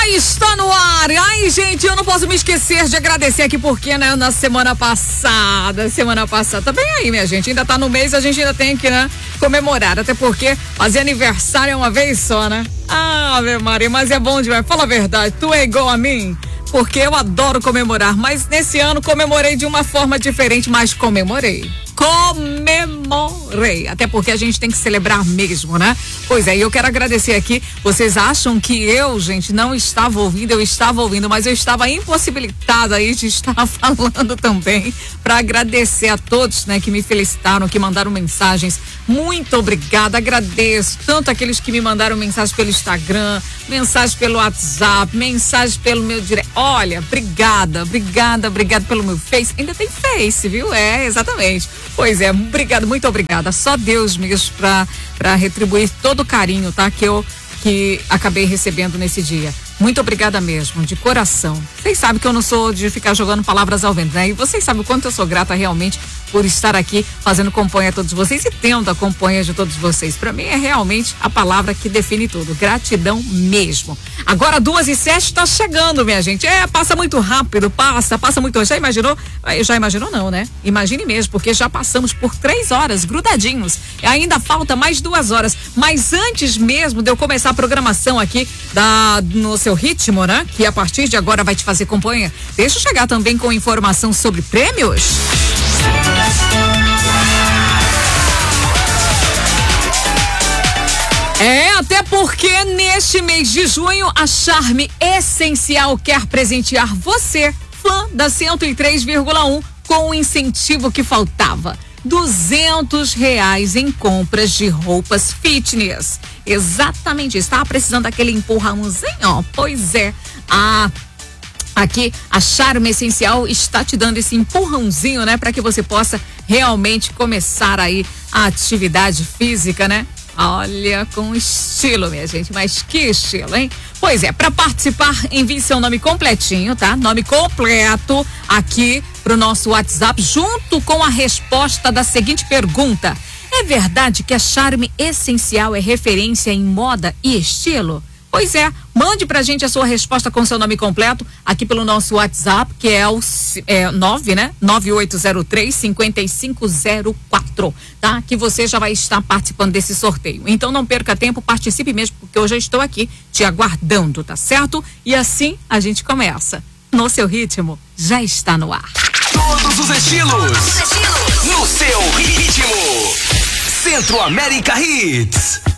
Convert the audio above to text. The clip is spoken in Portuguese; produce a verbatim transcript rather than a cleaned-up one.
já está no ar. Ai, gente, eu não posso me esquecer de agradecer aqui porque, né, na semana passada, semana passada, tá bem aí, minha gente, ainda tá no mês, a gente ainda tem que, né, comemorar, até porque fazer aniversário é uma vez só, né? Ah, Ave Maria, mas é bom demais. Fala a verdade, tu é igual a mim? Porque eu adoro comemorar, mas nesse ano comemorei de uma forma diferente, mas comemorei. Comemorei, até porque a gente tem que celebrar mesmo, né? Pois é, e eu quero agradecer aqui. Vocês acham que eu, gente, não estava ouvindo? Eu estava ouvindo, mas eu estava impossibilitada aí de estar falando também, para agradecer a todos, né, que me felicitaram, que mandaram mensagens. Muito obrigada, agradeço tanto aqueles que me mandaram mensagens pelo Instagram, mensagens pelo WhatsApp, mensagens pelo meu direct. Olha, obrigada, obrigada, obrigada pelo meu Face. Ainda tem Face, viu? É, exatamente. Pois é, obrigado, muito obrigada. Só Deus mesmo pra, pra retribuir todo o carinho, tá? Que eu que acabei recebendo nesse dia. Muito obrigada mesmo, de coração. Vocês sabem que eu não sou de ficar jogando palavras ao vento, né? E vocês sabem o quanto eu sou grata realmente por estar aqui fazendo companhia a todos vocês e tendo a companhia de todos vocês. Para mim é realmente a palavra que define tudo. Gratidão mesmo. Agora duas e sete tá chegando, minha gente. É, passa muito rápido, passa, passa muito. Já imaginou? Já imaginou não, né? Imagine mesmo, porque já passamos por três horas grudadinhos. E ainda falta mais duas horas. Mas antes mesmo de eu começar a programação aqui da, no seu ritmo, né? Que a partir de agora vai te fazer companhia. Deixa eu chegar também com informação sobre prêmios. É, até porque neste mês de junho a Charme Essencial quer presentear você, fã da cento e três vírgula um, com o incentivo que faltava. duzentos reais em compras de roupas fitness. Exatamente, estava precisando daquele empurrãozinho? Pois é, a aqui a Charme Essencial está te dando esse empurrãozinho, né? Para que você possa realmente começar aí a atividade física, né? Olha, com estilo, minha gente, mas que estilo, hein? Pois é, para participar, envie seu nome completinho, tá? Nome completo aqui pro nosso WhatsApp, junto com a resposta da seguinte pergunta: é verdade que a Charme Essencial é referência em moda e estilo? Pois é, mande pra gente a sua resposta com seu nome completo aqui pelo nosso WhatsApp, que é o é, nove, né? nove oito zero três, cinco cinco zero quatro, tá? Que você já vai estar participando desse sorteio. Então não perca tempo, participe mesmo, porque eu já estou aqui te aguardando, tá certo? E assim a gente começa. No seu ritmo, já está no ar. Todos os estilos, Todos os estilos. No seu ritmo. Centro América Hits.